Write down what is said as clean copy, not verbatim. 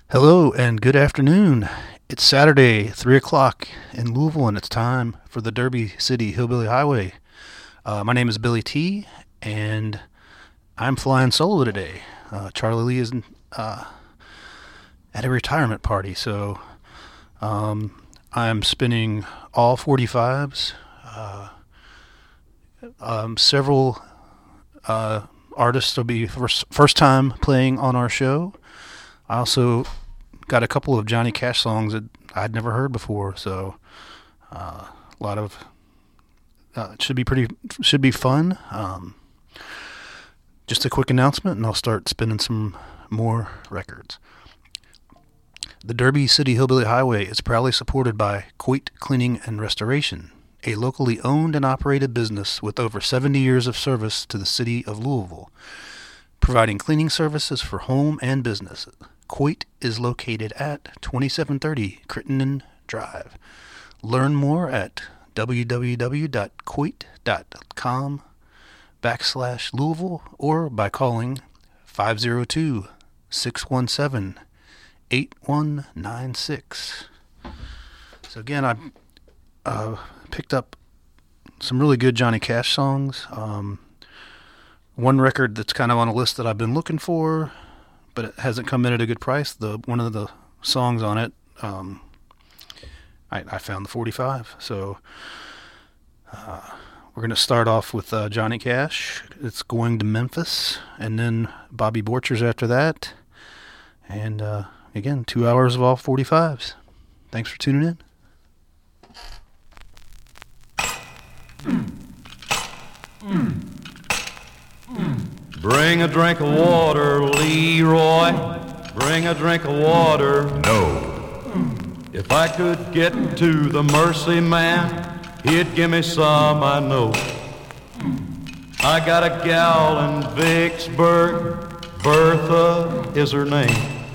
Hello and good afternoon. It's Saturday, 3 o'clock in Louisville, and it's time for the Derby City Hillbilly Highway. My name is Billy T, and I'm flying solo today. Charlie Lee is at a retirement party, so I'm spinning all 45s. Several artists will be first time playing on our show. I also got a couple of Johnny Cash songs that I'd never heard before, so a lot of it should be fun. Just a quick announcement, and I'll start spinning some more records. The Derby City Hillbilly Highway is proudly supported by Coit Cleaning and Restoration, a locally owned and operated business with over 70 years of service to the city of Louisville, providing cleaning services for home and business. Coit is located at 2730 Crittenden Drive. Learn more at www.coit.com/Louisville or by calling 502-617-8196. So again, I picked up some really good Johnny Cash songs. One record that's kind of on a list that I've been looking for, but it hasn't come in at a good price. One of the songs on it, I found the 45. So we're going to start off with Johnny Cash. It's Going to Memphis, and then Bobby Borchers after that. And again, 2 hours of all 45s. Thanks for tuning in. Bring a drink of water, Leroy. Bring a drink of water. No. If I could get to the Mercy Man, he'd give me some, I know. I got a gal in Vicksburg, Bertha is her name.